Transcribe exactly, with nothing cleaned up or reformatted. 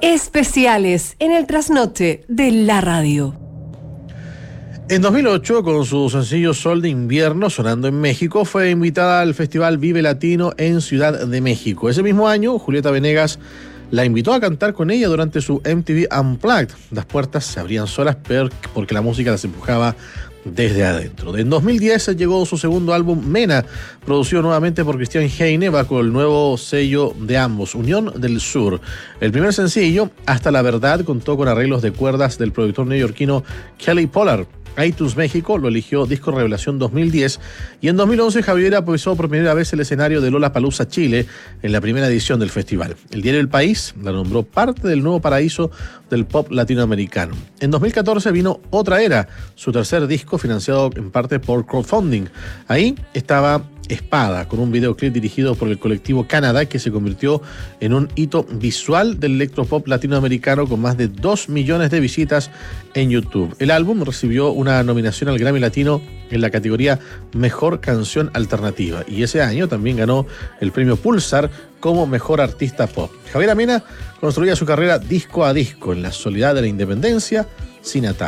Especiales en el trasnoche de la radio. En dos mil ocho, con su sencillo Sol de Invierno, sonando en México, fue invitada al Festival Vive Latino en Ciudad de México. Ese mismo año, Julieta Venegas la invitó a cantar con ella durante su M T V Unplugged. Las puertas se abrían solas porque la música las empujaba desde adentro. En dos mil diez llegó su segundo álbum, Mena, producido nuevamente por Cristian Heine bajo el nuevo sello de ambos, Unión del Sur. El primer sencillo, Hasta la Verdad, contó con arreglos de cuerdas del productor neoyorquino Kelly Pollard. iTunes México lo eligió Disco Revelación dos mil diez y en dos mil once Javiera pisó por primera vez el escenario de Lollapalooza Chile en la primera edición del festival. El diario El País la nombró parte del nuevo paraíso del pop latinoamericano. En dos mil catorce vino Otra Era, su tercer disco financiado en parte por crowdfunding. Ahí estaba Espada, con un videoclip dirigido por el colectivo Canadá que se convirtió en un hito visual del electropop latinoamericano con más de dos millones de visitas en YouTube. El álbum recibió una nominación al Grammy Latino en la categoría Mejor Canción Alternativa y ese año también ganó el premio Pulsar como Mejor Artista Pop. Javiera Mena construía su carrera disco a disco en la soledad de la independencia sin atar.